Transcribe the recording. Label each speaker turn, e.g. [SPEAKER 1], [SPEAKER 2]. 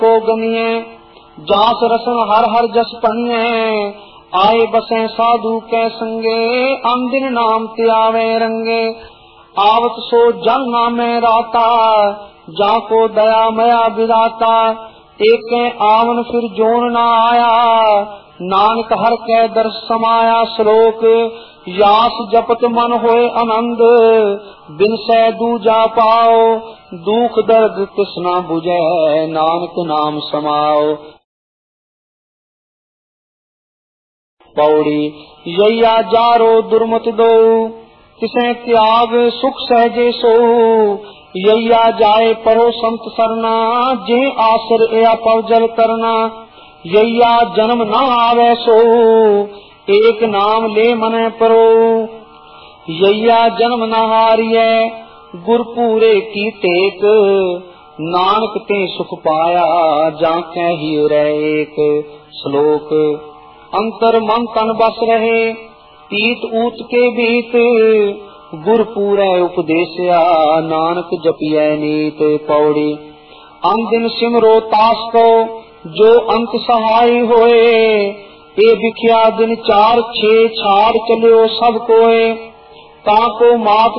[SPEAKER 1] को गनिए जास रसन हर हर जस पनिए आए बसे साधु के संगे अंदिन नाम त्यावे रंगे आवत सो जन नामे राता जाको दया मया विदाता एक आवन फिर जोन ना आया नानक हर के दर्श समाया श्लोक यास जपत मन होए आनंद बिन से दूजा पाओ दुख दर्द तृष्णा बुझे नानक नाम समाओ। पौड़ी यैया जारो दुर्मत दो तिसे त्याग सुख सहजे सो यैया जाए परो संत सरना जे आसर या पवजल करना यैया जन्म न आवे सो एक नाम ले मने परो यैया जन्म न हारिए गुरपुरे की टेक नानक ते सुख पाया जाके ही एक श्लोक अंतर मन तन बस रहे पीत ऊत के बीत गुरपुरे उपदेशया नानक जपिए नीत। पौड़ी अंदिन सिमरो तास को जो अंत सहाय होए ए बिखिया दिन 4-6 छाड़ चलियो सब कोए ताको मात